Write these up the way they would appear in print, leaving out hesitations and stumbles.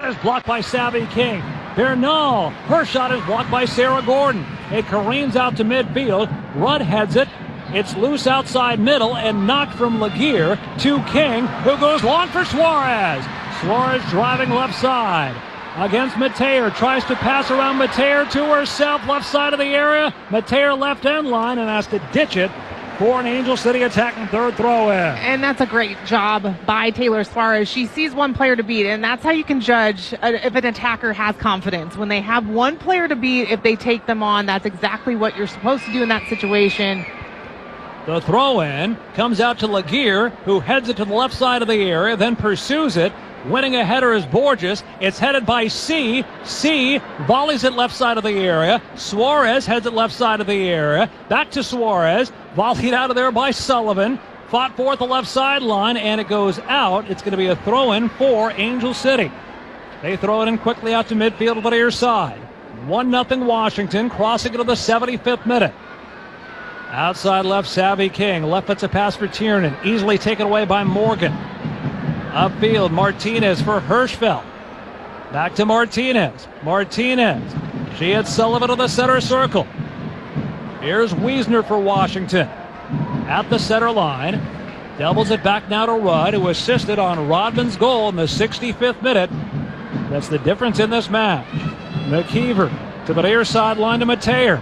is blocked by Savvy King. Bernal, her shot is blocked by Sarah Gordon. It careens out to midfield. Rudd heads it. It's loose outside middle and knocked from Laguerre to King, who goes long for Suarez. Suarez driving left side against Mateer. Tries to pass around Mateer to herself, left side of the area. Mateer left end line and has to ditch it for an Angel City attacking third throw in. And that's a great job by Taylor Suarez. She sees one player to beat, and that's how you can judge if an attacker has confidence. When they have one player to beat, if they take them on, that's exactly what you're supposed to do in that situation. The throw in comes out to Laguerre, who heads it to the left side of the area, then pursues it. Winning a header is Borges. It's headed by C. C volleys it left side of the area. Suarez heads it left side of the area. Back to Suarez. Volleyed out of there by Sullivan. Fought for at the left sideline, and it goes out. It's going to be a throw-in for Angel City. They throw it in quickly out to midfield to the near side. 1-0 Washington, crossing into the 75th minute. Outside left, Savvy King. Left puts a pass for Tiernan. Easily taken away by Morgan. Upfield, Martinez for Hirschfeld. Back to Martinez. Martinez. She hits Sullivan to the center circle. Here's Wiesner for Washington. At the center line. Doubles it back now to Rudd, who assisted on Rodman's goal in the 65th minute. That's the difference in this match. McKeever to the near sideline to Mateer.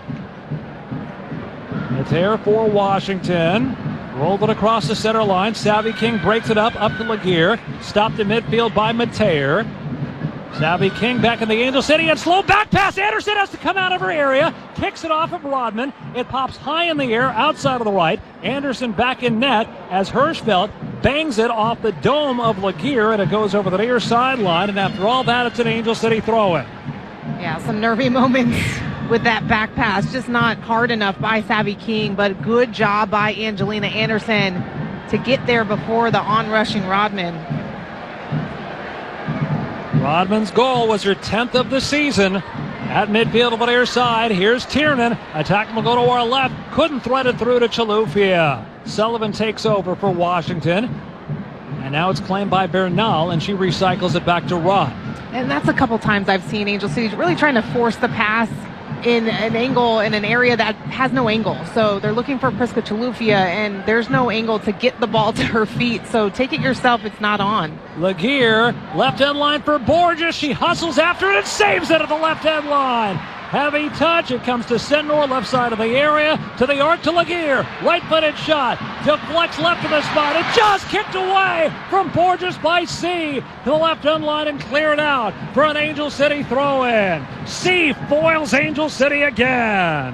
Mateer for Washington. Rolled it across the center line. Savvy King breaks it up to Laguerre. Stopped in midfield by Mateer. Savvy King back in the Angel City, and slow back pass. Anderson has to come out of her area. Kicks it off of Rodman. It pops high in the air outside of the right. Anderson back in net as Hirschfeld bangs it off the dome of Laguerre, and it goes over the near sideline. And after all that, it's an Angel City throw-in. Yeah, some nervy moments with that back pass. Just not hard enough by Savvy King, but good job by Angelina Anderson to get there before the on-rushing Rodman. Rodman's goal was her 10th of the season. At midfield on the near side, here's Tiernan. Attack will go to our left. Couldn't thread it through to Chilufya. Sullivan takes over for Washington. And now it's claimed by Bernal, and she recycles it back to Rudd. And that's a couple times I've seen Angel City really trying to force the pass in an angle, in an area that has no angle. So they're looking for Prisca Chilufya, and there's no angle to get the ball to her feet. So take it yourself, it's not on. Laguerre, left end line for Borges. She hustles after it and saves it at the left end line. Heavy touch. It comes to Senor, left side of the area. To the arc to Laguerre. Right-footed shot. Deflects left of the spot. It just kicked away from Borges by C. To the left end line and cleared out for an Angel City throw-in. C foils Angel City again.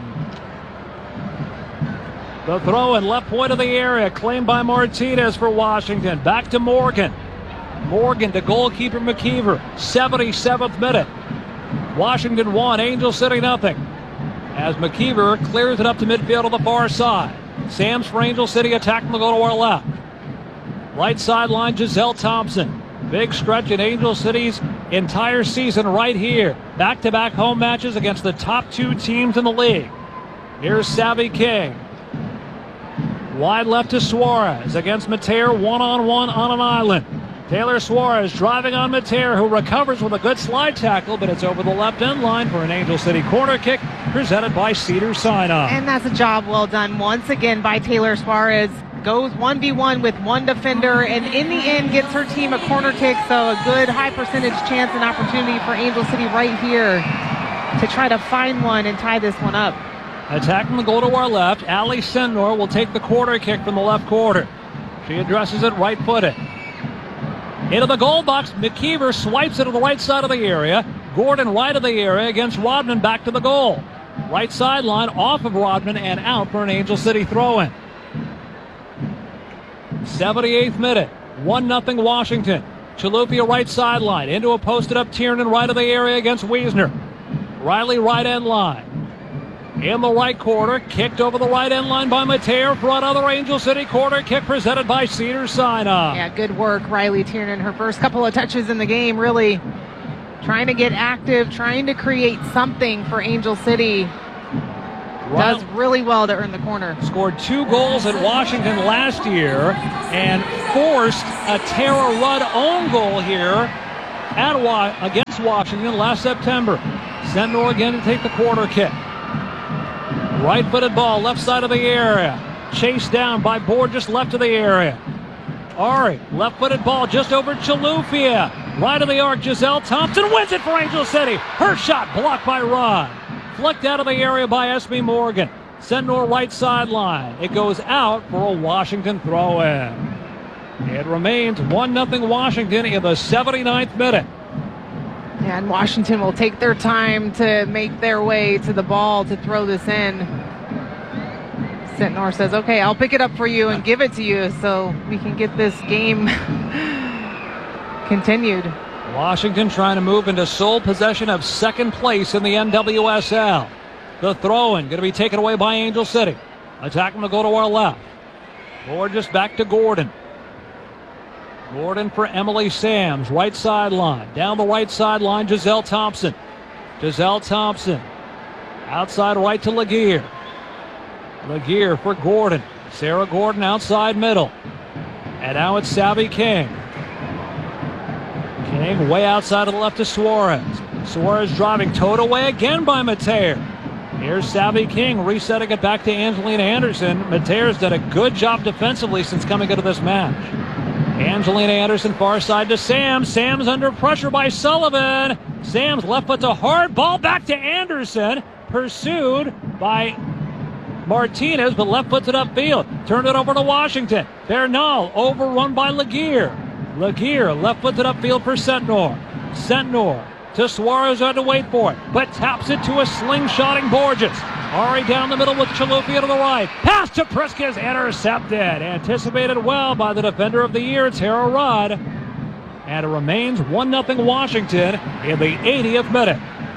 The throw-in left point of the area. Claimed by Martinez for Washington. Back to Morgan. Morgan to goalkeeper McKeever. 77th minute. Washington 1, Angel City nothing. As McKeever clears it up to midfield on the far side. Sams for Angel City attacking the goal to our left. Right sideline, Giselle Thompson. Big stretch in Angel City's entire season right here. Back-to-back home matches against the top two teams in the league. Here's Savvy King. Wide left to Suarez against Mateer, one-on-one on an island. Taylor Suarez driving on Mateer, who recovers with a good slide tackle, but it's over the left end line for an Angel City corner kick presented by Cedars-Sinai. And that's a job well done once again by Taylor Suarez. Goes 1v1 with one defender, and in the end gets her team a corner kick, so a good high percentage chance and opportunity for Angel City right here to try to find one and tie this one up. Attacking the goal to our left, Ali Senor will take the corner kick from the left quarter. She addresses it right-footed. Into the goal box, McKeever swipes it to the right side of the area. Gordon right of the area against Rodman back to the goal. Right sideline off of Rodman and out for an Angel City throw-in. 78th minute, 1-0 Washington. Chilufya right sideline into a posted up Tiernan right of the area against Wiesner. Riley right end line. In the right quarter, kicked over the right end line by Mateer for another Angel City corner kick presented by Cedars-Sinai. Yeah, good work, Riley Tiernan. Her first couple of touches in the game, really trying to get active, trying to create something for Angel City. Does really well to earn the corner. Scored 2 goals at Washington last year and forced a Tara Rudd own goal here against Washington last September. Sentnor again to take the corner kick. Right-footed ball, left side of the area. Chased down by Borges, left of the area. Ari, left-footed ball just over Chilufya. Right of the arc, Giselle Thompson wins it for Angel City. Her shot blocked by Rudd. Flicked out of the area by Esme Morgan. Sentnor right sideline. It goes out for a Washington throw-in. It remains 1-0 Washington in the 79th minute. Yeah, and Washington will take their time to make their way to the ball to throw this in. Sentnor says, okay, I'll pick it up for you and give it to you so we can get this game continued. Washington trying to move into sole possession of second place in the NWSL. The throw-in going to be taken away by Angel City. Attacking to go to our left. Borges back to Gordon. Gordon for Emily Sams, right sideline. Down the right sideline, Giselle Thompson. Giselle Thompson. Outside right to Laguerre. Laguerre for Gordon. Sarah Gordon outside middle. And now it's Savvy King. King way outside of the left to Suarez. Suarez driving, towed away again by Mateer. Here's Savvy King resetting it back to Angelina Anderson. Mateer's done a good job defensively since coming into this match. Angelina Anderson far side to Sams. Sams under pressure by Sullivan. Sams left foot to hard. Ball back to Anderson. Pursued by Martinez, but left footed upfield. Turned it over to Washington. Bernal overrun by Laguerre. Laguerre left footed upfield for Sentnor. Sentnor to Suarez, had to wait for it, but taps it to a slingshotting Borges. Ari down the middle with Chilufya to the right. Pass to Priska is intercepted. Anticipated well by the defender of the year, Tara Rudd. And it remains 1-0 Washington in the 80th minute.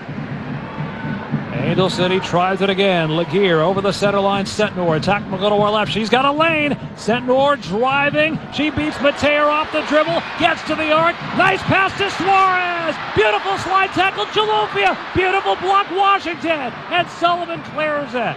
Angel City tries it again. Laguerre over the center line. Sentnor attack will go to our left. She's got a lane. Sentnor driving. She beats Mateer off the dribble. Gets to the arc. Nice pass to Suarez. Beautiful slide tackle. Chilufya. Beautiful block Washington. And Sullivan clears it.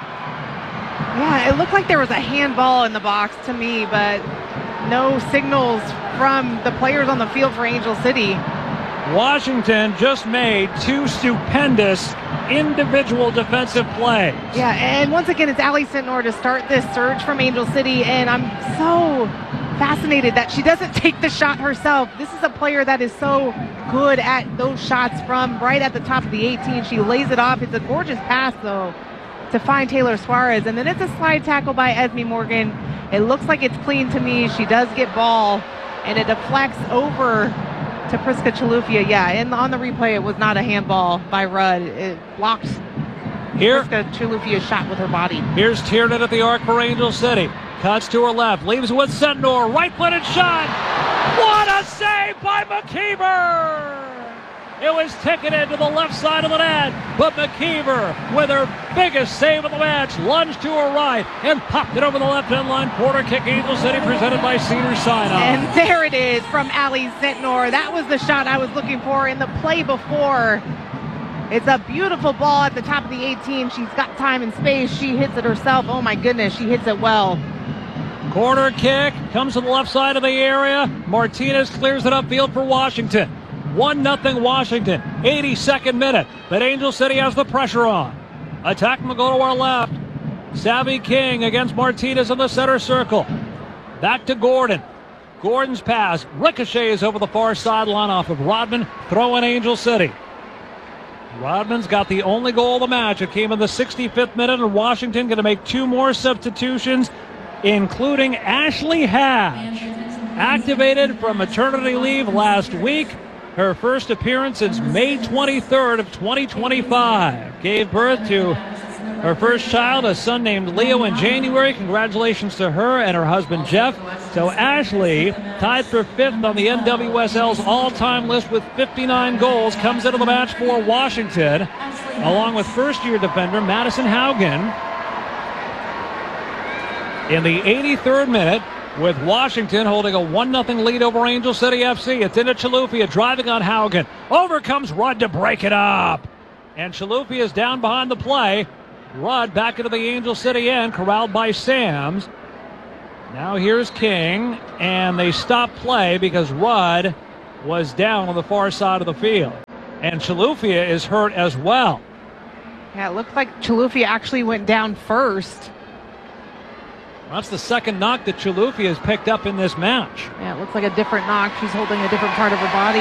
Yeah, it looked like there was a handball in the box to me, but no signals from the players on the field for Angel City. Washington just made two stupendous individual defensive plays. Yeah, and once again, it's Allie Sentnor to start this surge from Angel City, and I'm so fascinated that she doesn't take the shot herself. This is a player that is so good at those shots from right at the top of the 18. She lays it off. It's a gorgeous pass, though, to find Taylor Suarez, and then it's a slide tackle by Esme Morgan. It looks like it's clean to me. She does get ball, and it deflects over to Priska Chilufya. Yeah, and on the replay, it was not a handball by Rudd. It blocked Priska Chilufya's shot with her body. Here's Tiernan at the arc for Angel City. Cuts to her left, leaves with Sentnor. Right-footed shot. What a save by McKeever! It was ticketed to the left side of the net, but McKeever, with her biggest save of the match, lunged to her right and popped it over the left end line. Corner kick, Angel City, presented by Cedars-Sinai. And there it is from Allie Sentnor. That was the shot I was looking for in the play before. It's a beautiful ball at the top of the 18. She's got time and space. She hits it herself. Oh my goodness, she hits it well. Corner kick comes to the left side of the area. Martinez clears it upfield for Washington. 1-0 Washington, 82nd minute, but Angel City has the pressure on. Attack will go to our left. Savvy King against Martinez in the center circle. Back to Gordon. Gordon's pass ricochets over the far sideline off of Rodman, throwing Angel City. Rodman's got the only goal of the match. It came in the 65th minute, and Washington going to make two more substitutions, including Ashley Hatch, activated from maternity leave last week. Her first appearance since May 23rd of 2025. Gave birth to her first child, a son named Leo, in January. Congratulations to her and her husband, Jeff. So Ashley, tied for 5th on the NWSL's all-time list with 59 goals, comes into the match for Washington, along with first-year defender Madison Haugen. In the 83rd minute, with Washington holding a 1-0 lead over Angel City FC. It's into Chilufya, driving on Haugen. Over comes Rudd to break it up. And Chilufya is down behind the play. Rudd back into the Angel City end, corralled by Sams. Now here's King, and they stop play because Rudd was down on the far side of the field. And Chilufya is hurt as well. Yeah, it looks like Chilufya actually went down first. That's the second knock that Chilufya has picked up in this match. Yeah, it looks like a different knock. She's holding a different part of her body.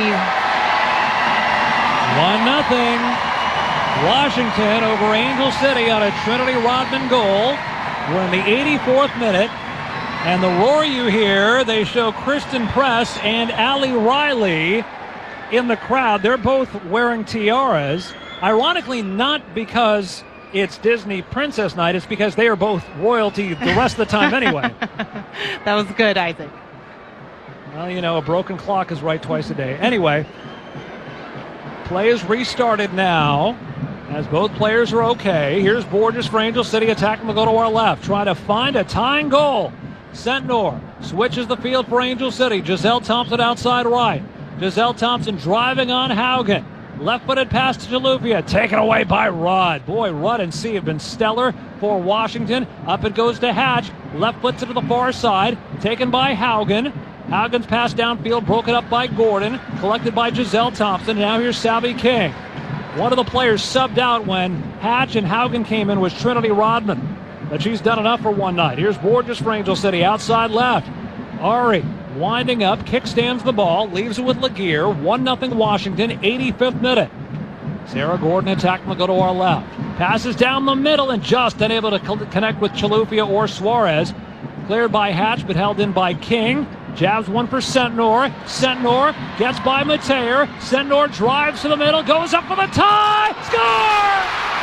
1-0. Washington over Angel City on a Trinity Rodman goal. We're in the 84th minute. And the roar you hear, they show Kristen Press and Allie Riley in the crowd. They're both wearing tiaras. Ironically, not because it's Disney Princess Night. It's because they are both royalty the rest of the time anyway. That was good, Isaac. Well, you know, a broken clock is right twice a day. Anyway, play is restarted now as both players are okay. Here's Borges for Angel City. Attacking will go to our left. Trying to find a tying goal. Sentnor switches the field for Angel City. Giselle Thompson outside right. Giselle Thompson driving on Haugen. Left-footed pass to Chilufya, taken away by Rudd. Boy, Rudd and C have been stellar for Washington. Up it goes to Hatch. Left foots it to the far side. Taken by Haugen. Haugen's pass downfield, broken up by Gordon. Collected by Giselle Thompson. Now here's Salvi King. One of the players subbed out when Hatch and Haugen came in was Trinity Rodman. But she's done enough for one night. Here's Borges for Angel City, outside left. Ari winding up, kickstands the ball, leaves it with Laguerre. 1-0 Washington, 85th minute. Sarah Gordon attacking will go to our left. Passes down the middle and just unable to connect with Chilufya or Suarez. Cleared by Hatch but held in by King. Jabs one for Sentnor. Sentnor gets by Mateer. Sentnor drives to the middle, goes up for the tie. Score!